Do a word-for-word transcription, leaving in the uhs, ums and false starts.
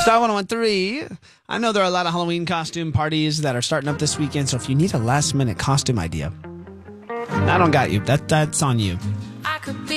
Star one oh one three. I know there are a lot of Halloween costume parties that are starting up this weekend, so if you need a last minute costume idea, I don't got you. That That's on you.